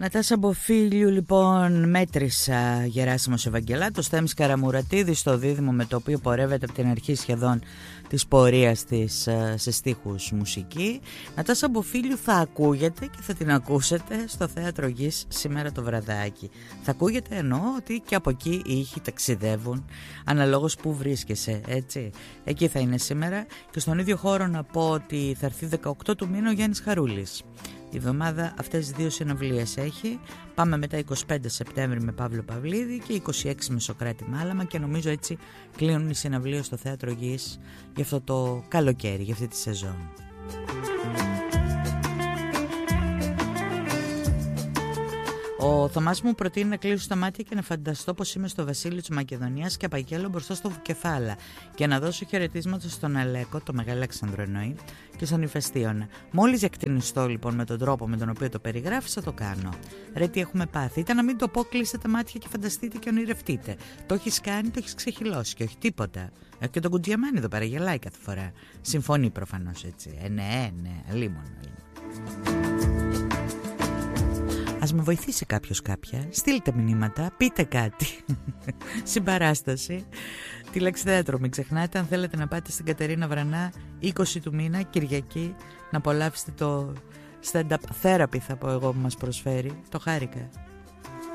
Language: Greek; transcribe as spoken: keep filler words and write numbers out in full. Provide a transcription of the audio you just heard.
Νατάσα Μποφίλιου, λοιπόν, μέτρησα. Γεράσιμος Ευαγγελάτος, Θέμης Καραμουρατίδης στο δίδυμο με το οποίο πορεύεται από την αρχή σχεδόν της πορείας της σε στίχους μουσική. Νατάσα Μποφίλιου θα ακούγεται και θα την ακούσετε στο Θέατρο Γης σήμερα το βραδάκι. Θα ακούγεται, εννοώ ότι και από εκεί οι ήχοι ταξιδεύουν αναλόγως που βρίσκεσαι, έτσι. Εκεί θα είναι σήμερα και στον ίδιο χώρο να πω ότι θα έρθει δεκαοκτώ του μήνα ο Γιάννης Χαρούλης. Η εβδομάδα αυτές τις δύο συναυλίες έχει. Πάμε μετά εικοστή πέμπτη Σεπτέμβρη με Παύλο Παυλίδη και εικοστή έκτη με Σοκράτη Μάλαμα και νομίζω έτσι κλείνουν οι συναυλίες στο Θέατρο Γης για αυτό το καλοκαίρι, για αυτή τη σεζόν. Ο Θωμάς μου προτείνει να κλείσω τα μάτια και να φανταστώ πως είμαι στο βασίλειο της Μακεδονίας και απαγγέλω μπροστά στο Βουκεφάλα και να δώσω χαιρετίσματα στον Αλέκο, το Μεγάλο Αλεξάνδρο εννοεί, και στον Ηφαιστίωνα. Μόλις εκτινιστώ λοιπόν με τον τρόπο με τον οποίο το περιγράφεις, θα το κάνω. Ρε, τι έχουμε πάθει. Ήταν να μην το πω, κλείστε τα μάτια και φανταστείτε και ονειρευτείτε. Το έχεις κάνει, το έχεις ξεχυλώσει και όχι τίποτα. Ε, και τον Κουτζιαμάνι εδώ πέρα γελάει κάθε φορά. Συμφωνεί προφανώς, έτσι. Ε, ναι, ναι, αλίμονο. Ας με βοηθήσει κάποιος κάποια. Στείλτε μηνύματα, πείτε κάτι. Συμπαράσταση. Τη λέξη θέατρο μην ξεχνάτε. Αν θέλετε να πάτε στην Κατερίνα Βρανά είκοσι του μήνα, Κυριακή, να απολαύσετε το stand-up therapy, θα πω εγώ, που μας προσφέρει. Το χάρηκα.